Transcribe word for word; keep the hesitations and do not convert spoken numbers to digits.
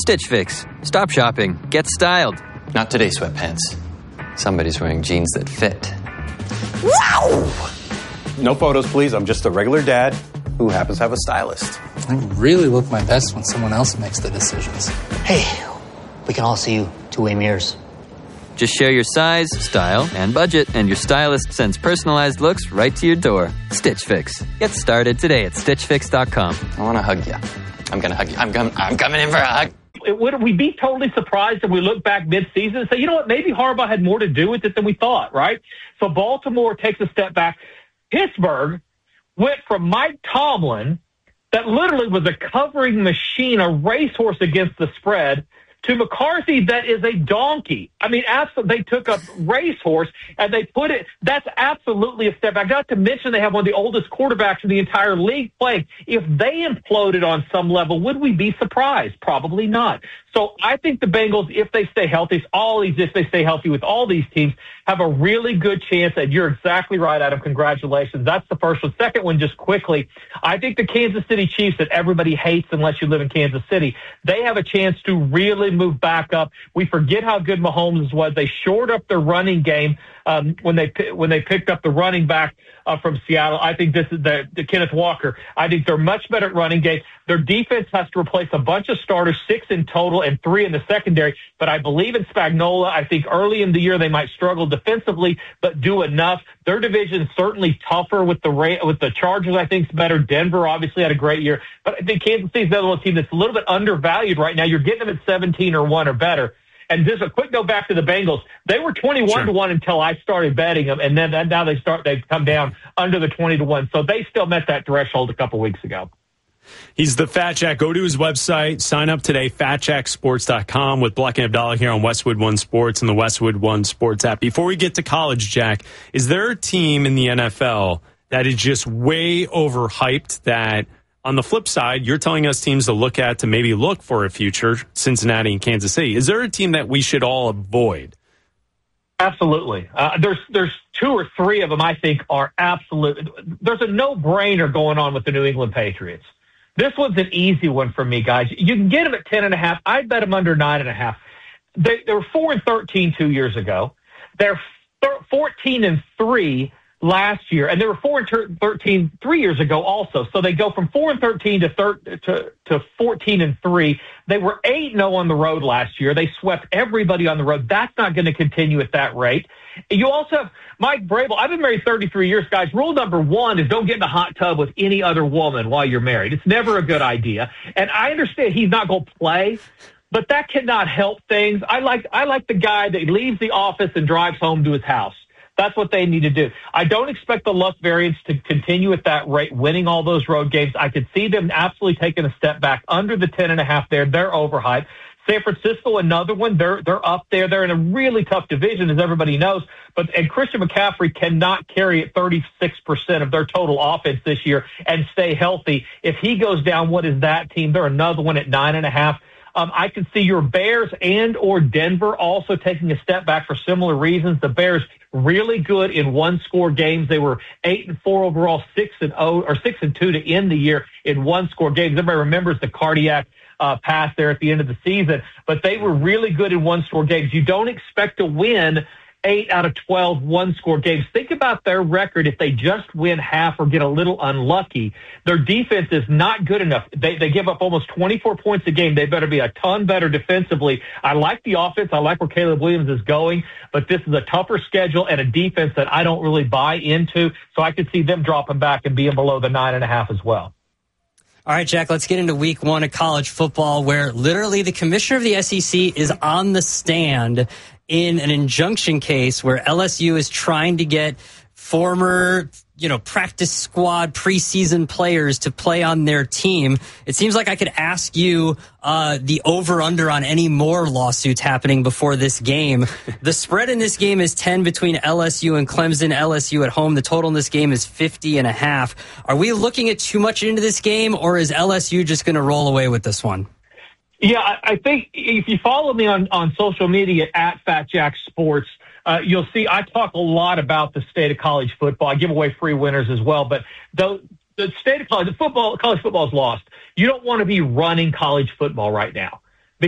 Stitch Fix. Stop shopping. Get styled. Not today, sweatpants. Somebody's wearing jeans that fit. Wow! No photos, please. I'm just a regular dad who happens to have a stylist. I really look my best when someone else makes the decisions. Hey, we can all see you two-way mirrors. Just share your size, style, and budget, and your stylist sends personalized looks right to your door. Stitch Fix. Get started today at stitch fix dot com. I want to hug you. I'm going to hug you. I'm, com- I'm coming in for a hug. Would we be totally surprised if we look back mid-season and say, you know what, maybe Harbaugh had more to do with it than we thought, right? So Baltimore takes a step back. Pittsburgh went from Mike Tomlin, that literally was a covering machine, a racehorse against the spread, to McCarthy that is a donkey. I mean, absolutely, they took a racehorse and they put it, that's absolutely a step back. Not to mention they have one of the oldest quarterbacks in the entire league playing. If they imploded on some level, would we be surprised? Probably not. So I think the Bengals, if they stay healthy, all these, if they stay healthy with all these teams, have a really good chance. And you're exactly right, Adam. Congratulations. That's the first one. Second one, just quickly, I think the Kansas City Chiefs that everybody hates unless you live in Kansas City, they have a chance to really move back up. We forget how good Mahomes was. They shored up their running game um, when they when they picked up the running back uh, from Seattle. I think this is the, the Kenneth Walker. I think they're much better at running game. Their defense has to replace a bunch of starters, six in total and three in the secondary. But I believe in Spagnuolo. I think early in the year they might struggle defensively, but do enough. Their division is certainly tougher with the with the Chargers. I think is better. Denver obviously had a great year, but I think Kansas City's the other team that's a little bit undervalued right now. You're getting them at seventeen or one or better. And just a quick note back to the Bengals. They were twenty-one sure. to one until I started betting them, and then now they start they've come down under the twenty to one. So they still met that threshold a couple weeks ago. He's the Fat Jack. Go to his website. Sign up today, fat jack sports dot com with Black and Abdallah here on Westwood One Sports and the Westwood One Sports app. Before we get to college, Jack, is there a team in the N F L that is just way overhyped that, on the flip side, you're telling us teams to look at to maybe look for a future, Cincinnati and Kansas City? Is there a team that we should all avoid? Absolutely. Uh, there's there's two or three of them I think are absolute. There's a no-brainer going on with the New England Patriots. This one's an easy one for me, guys. You can get them at ten and a half. I'd bet them under nine and a half. They, they were four and thirteen two years ago. They're fourteen and three last year, and they were four and thirteen three years ago also. So they go from four and thirteen to thir- to to fourteen and three. They were eight and zero on the road last year. They swept everybody on the road. That's not going to continue at that rate. You also have Mike Vrabel. I've been married thirty-three years, guys. Rule number one is don't get in a hot tub with any other woman while you're married. It's never a good idea. And I understand he's not going to play, but that cannot help things. I like I like the guy that leaves the office and drives home to his house. That's what they need to do. I don't expect the luck variance to continue at that rate, winning all those road games. I could see them absolutely taking a step back under the ten and a half there. They're overhyped. San Francisco, another one. They're they're up there. They're in a really tough division, as everybody knows. But and Christian McCaffrey cannot carry at thirty-six percent of their total offense this year and stay healthy. If he goes down, what is that team? They're another one at nine and a half. Um, I can see your Bears and or Denver also taking a step back for similar reasons. The Bears really good in one-score games. They were eight and four overall, six and oh or six and two to end the year in one-score games. Everybody remembers the cardiac uh, pass there at the end of the season, but they were really good in one-score games. You don't expect to win eight out of twelve one-score games. Think about their record if they just win half or get a little unlucky. Their defense is not good enough. They they give up almost twenty-four points a game. They better be a ton better defensively. I like the offense. I like where Caleb Williams is going, but this is a tougher schedule and a defense that I don't really buy into, so I could see them dropping back and being below the nine and a half as well. All right, Jack, let's get into week one of college football, where literally the commissioner of the S E C is on the stand in an injunction case where L S U is trying to get former, you know, practice squad preseason players to play on their team. It seems like I could ask you uh, the over-under on any more lawsuits happening before this game. The spread in this game is ten between L S U and Clemson. L S U at home. The total in this game is fifty and a half. Are we looking at too much into this game, or is L S U just going to roll away with this one? Yeah, I think if you follow me on, on social media at Fat Jack Sports, uh, you'll see I talk a lot about the state of college football. I give away free winners as well. But the, the state of college the football, college football is lost. You don't want to be running college football right now.